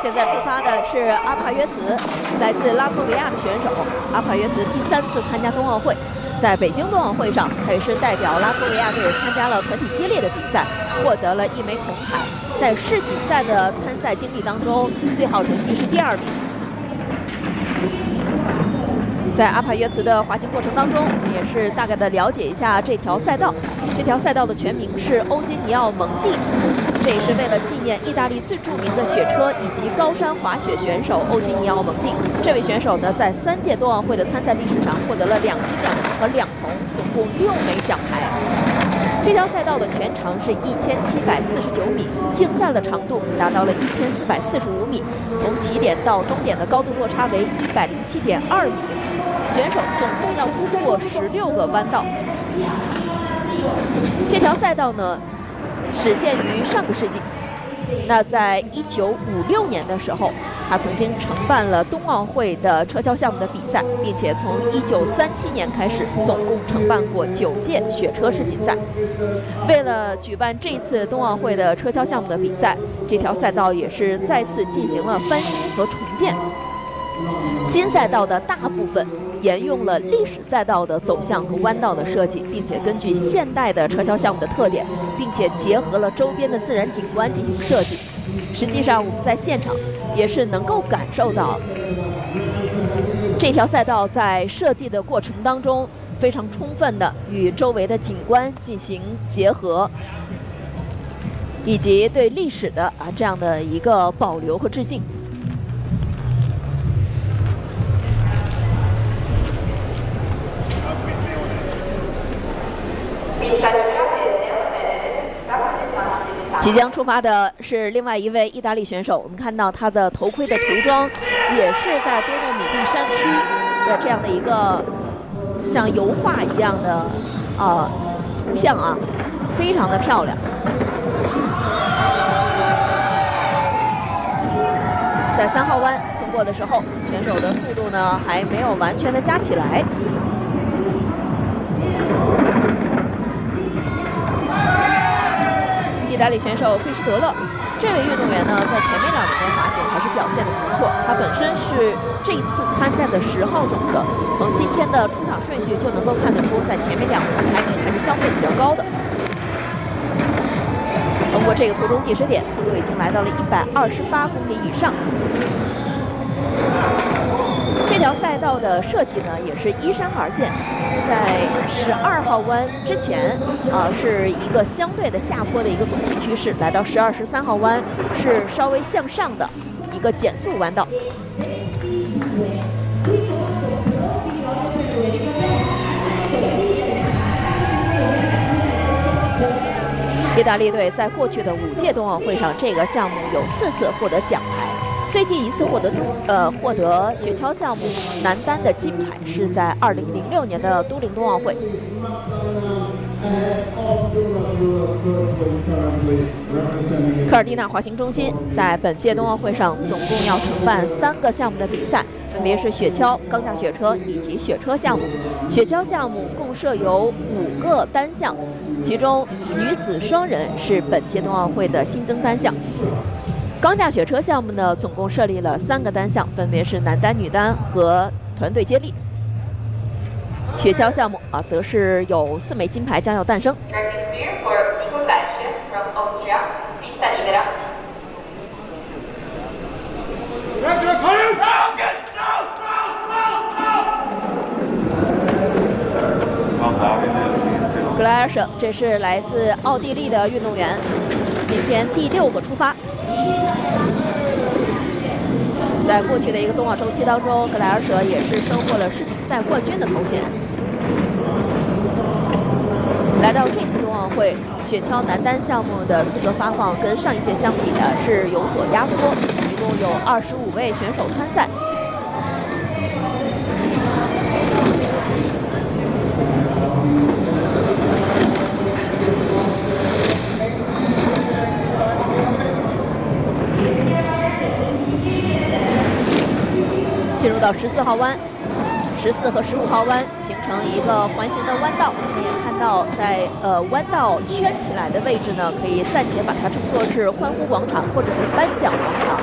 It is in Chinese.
现在出发的是阿帕约茨，来自拉脱维亚的选手。阿帕约茨第3次参加冬奥会，在北京冬奥会上，他也是代表拉脱维亚队参加了团体接力的比赛，获得了1枚铜牌。在世锦赛的参赛经历当中，最好成绩是第2名。在阿帕约茨的滑行过程当中，我们也是大概的了解一下这条赛道。这条赛道的全名是欧金尼奥蒙蒂，这也是为了纪念意大利最著名的雪车以及高山滑雪选手欧金尼奥蒙蒂。这位选手呢，在3届冬奥会的参赛历史上获得了2金2银和2铜，总共6枚奖牌。这条赛道的全长是1749米，竞赛的长度达到了1445米，从起点到终点的高度落差为107.2米。选手总共要通过16个弯道。这条赛道呢，始建于上个世纪。那在1956年的时候，他曾经承办了冬奥会的车橇项目的比赛，并且从1937年开始，总共承办过9届雪车世锦赛。为了举办这次冬奥会的车橇项目的比赛，这条赛道也是再次进行了翻新和重建。新赛道的大部分沿用了历史赛道的走向和弯道的设计，并且根据现代的车橇项目的特点，并且结合了周边的自然景观进行设计。实际上，我们在现场也是能够感受到，这条赛道在设计的过程当中非常充分的与周围的景观进行结合，以及对历史的这样的一个保留和致敬。即将出发的是另外一位意大利选手，我们看到他的头盔的涂装也是在多诺米蒂山区的这样的一个像油画一样的图像啊，非常的漂亮。在3号弯通过的时候，选手的速度呢还没有完全的加起来。意大利选手费什德勒，这位运动员呢，在前面2轮的滑行还是表现得不错。他本身是这次参赛的10号种子，从今天的出场顺序就能够看得出，在前面2轮排名还是相对比较高的。通过这个途中计时点，速度已经来到了128公里以上。这条赛道的设计呢，也是依山而建。在12号弯之前，是一个相对的下坡的一个总体趋势，来到12、13号弯是稍微向上的一个减速弯道。意大利队在过去的5届冬奥会上，这个项目有4次获得奖牌。最近一次获得雪橇项目男单的金牌是在2006年的都灵冬奥会。科尔蒂纳滑行中心在本届冬奥会上总共要承办3个项目的比赛，分别是雪橇、钢架雪车以及雪车项目。雪橇项目共设有5个单项，其中女子双人是本届冬奥会的新增单项。钢架雪车项目呢，总共设立了3个单项，分别是男单、女单和团队接力。雪橇项目则是有4枚金牌将要诞生。格莱尔舍，这是来自奥地利的运动员，今天第6个出发。在过去的一个冬奥周期当中，格莱尔舍也是收获了世锦赛冠军的头衔。来到这次冬奥会，雪橇男单项目的资格发放跟上一届相比呢是有所压缩，一共有25位选手参赛。进入到14号弯，14和15号弯形成一个环形的弯道。我们也看到，在弯道圈起来的位置呢，可以暂且把它称作是欢呼广场或者是颁奖广场。